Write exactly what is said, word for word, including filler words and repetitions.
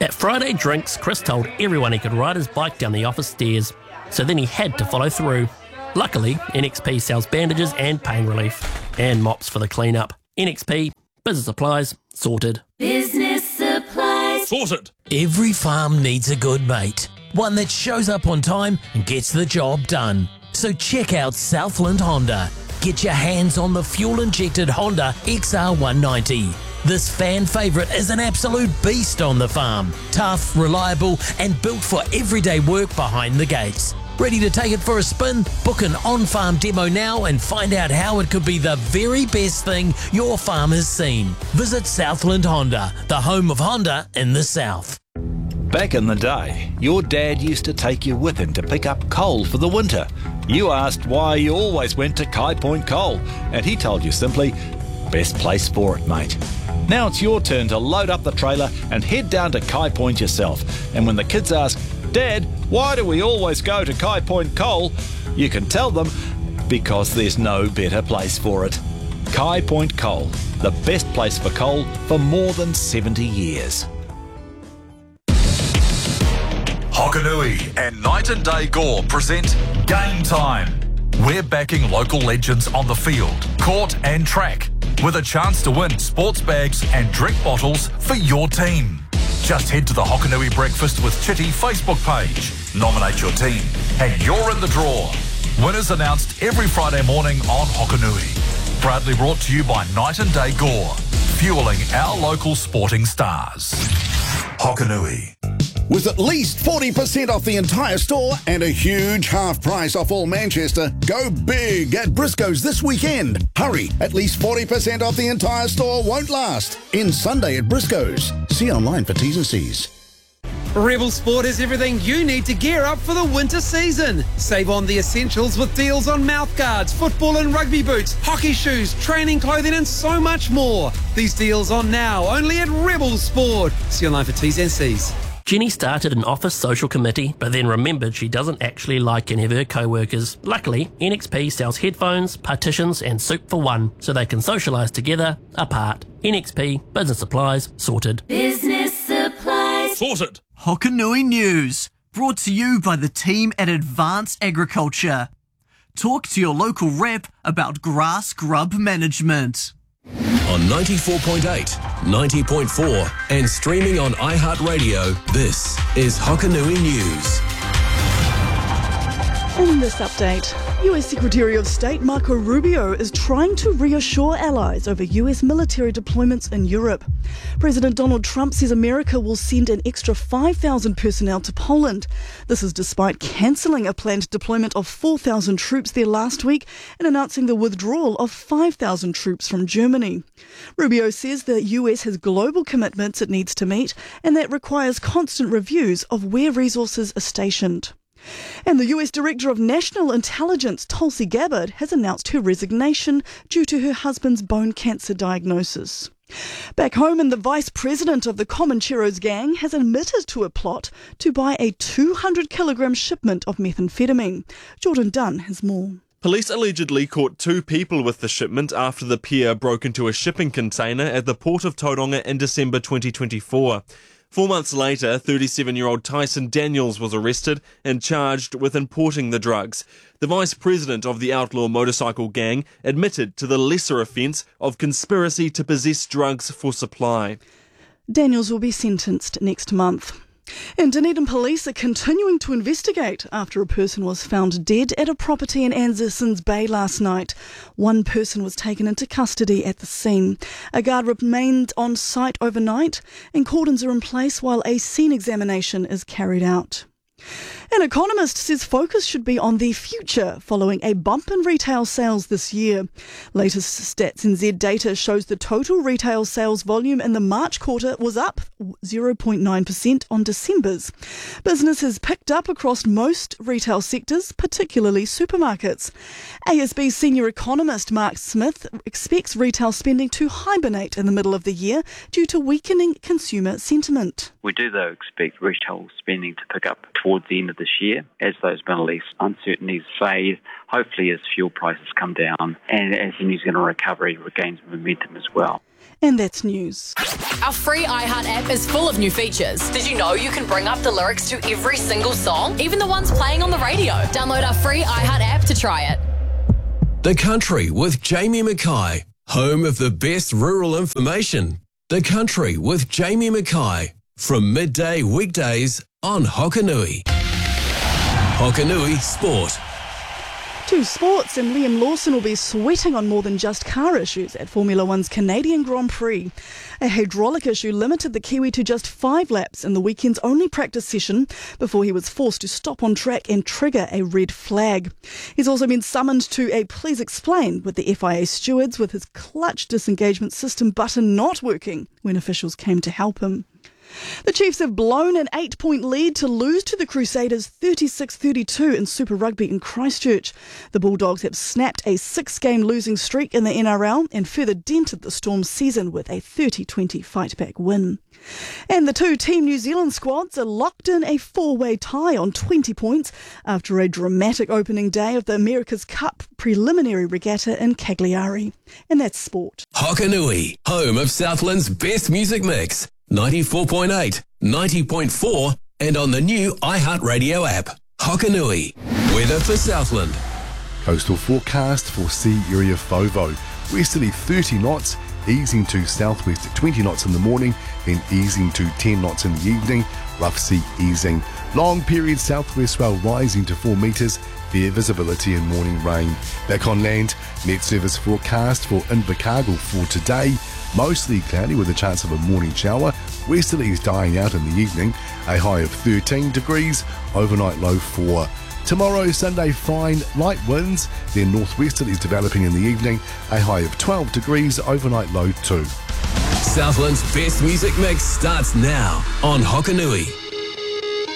That Friday drinks, Chris told everyone he could ride his bike down the office stairs, so then he had to follow through. Luckily, N X P sells bandages and pain relief, and mops for the clean-up. N X P, business supplies, sorted. Business supplies, sorted. Every farm needs a good mate, one that shows up on time and gets the job done. So check out Southland Honda. Get your hands on the fuel-injected Honda X R one ninety. This fan favourite is an absolute beast on the farm. Tough, reliable and built for everyday work behind the gates. Ready to take it for a spin? Book an on-farm demo now and find out how it could be the very best thing your farm has seen. Visit Southland Honda, the home of Honda in the south. Back in the day, your dad used to take you with him to pick up coal for the winter. You asked why you always went to Kai Point Coal, and he told you simply, best place for it, mate. Now it's your turn to load up the trailer and head down to Kai Point yourself. And when the kids ask, Dad, why do we always go to Kai Point Coal? You can tell them, because there's no better place for it. Kai Point Coal, the best place for coal for more than seventy years. Hokanui and Night and Day Gore present Game Time. We're backing local legends on the field, court and track, with a chance to win sports bags and drink bottles for your team. Just head to the Hokanui Breakfast with Chitty Facebook page, nominate your team, and you're in the draw. Winners announced every Friday morning on Hokanui. Proudly brought to you by Night and Day Gore, fueling our local sporting stars. Hokanui. With at least forty percent off the entire store and a huge half price off all Manchester, go big at Briscoe's this weekend. Hurry, at least forty percent off the entire store won't last. End Sunday at Briscoe's. See online for T's and C's. Rebel Sport has everything you need to gear up for the winter season. Save on the essentials with deals on mouthguards, football and rugby boots, hockey shoes, training clothing and so much more. These deals on now only at Rebel Sport. See online for T's and C's. Jenny started an office social committee, but then remembered she doesn't actually like any of her co-workers. Luckily, N X P sells headphones, partitions and soup for one, so they can socialise together, apart. N X P, business supplies, sorted. business supplies, sorted. Hokanui News, brought to you by the team at Advanced Agriculture. Talk to your local rep about grass grub management. On ninety-four point eight, ninety point four and streaming on iHeartRadio, this is Hokanui News. In this update, U S Secretary of State Marco Rubio is trying to reassure allies over U S military deployments in Europe. President Donald Trump says America will send an extra five thousand personnel to Poland. This is despite cancelling a planned deployment of four thousand troops there last week and announcing the withdrawal of five thousand troops from Germany. Rubio says the U S has global commitments it needs to meet and that requires constant reviews of where resources are stationed. And the U S Director of National Intelligence, Tulsi Gabbard, has announced her resignation due to her husband's bone cancer diagnosis. Back home, and the Vice President of the Comancheros gang has admitted to a plot to buy a two hundred kilogram shipment of methamphetamine. Jordan Dunn has more. Police allegedly caught two people with the shipment after the pair broke into a shipping container at the port of Tauranga in December twenty twenty-four. Four months later, thirty-seven-year-old Tyson Daniels was arrested and charged with importing the drugs. The vice president of the outlaw motorcycle gang admitted to the lesser offence of conspiracy to possess drugs for supply. Daniels will be sentenced next month. And Dunedin police are continuing to investigate after a person was found dead at a property in Andersons Bay last night. One person was taken into custody at the scene. A guard remained on site overnight and cordons are in place while a scene examination is carried out. An economist says focus should be on the future following a bump in retail sales this year. Latest Stats N Z data shows the total retail sales volume in the March quarter was up zero point nine percent on December's. Business has picked up across most retail sectors, particularly supermarkets. A S B senior economist Mark Smith expects retail spending to hibernate in the middle of the year due to weakening consumer sentiment. We do, though, expect retail spending to pick up towards the end of this year as those Middle East uncertainties fade, hopefully as fuel prices come down and as the New Zealand recovery regains momentum as well. And that's news. Our free iHeart app is full of new features. Did you know you can bring up the lyrics to every single song, even the ones playing on the radio? Download our free iHeart app to try it. The Country with Jamie Mackay, home of the best rural information. The Country with Jamie Mackay, from midday weekdays on Hokanui. Hokanui Sport. To sports, and Liam Lawson will be sweating on more than just car issues at Formula One's Canadian Grand Prix. A hydraulic issue limited the Kiwi to just five laps in the weekend's only practice session before he was forced to stop on track and trigger a red flag. He's also been summoned to a please explain with the F I A stewards, with his clutch disengagement system button not working when officials came to help him. The Chiefs have blown an eight-point lead to lose to the Crusaders thirty-six thirty-two in Super Rugby in Christchurch. The Bulldogs have snapped a six-game losing streak in the N R L and further dented the Storm's season with a thirty twenty fight-back win. And the two Team New Zealand squads are locked in a four-way tie on twenty points after a dramatic opening day of the America's Cup preliminary regatta in Cagliari. And that's sport. Hokanui, home of Southland's best music mix. ninety-four point eight, ninety point four, and on the new iHeartRadio app. Hokanui. Weather for Southland. Coastal forecast for sea area FOVO. Westerly thirty knots, easing to southwest at twenty knots in the morning, then easing to ten knots in the evening. Rough sea easing. Long period southwest swell rising to four metres. Fair visibility and morning rain. Back on land, Met Service forecast for Invercargill for today. Mostly cloudy with a chance of a morning shower. Westerlies dying out in the evening. A high of thirteen degrees. Overnight low four. Tomorrow, Sunday, fine, light winds. Then northwesterlies developing in the evening. A high of twelve degrees. Overnight low two. Southland's best music mix starts now on Hokanui.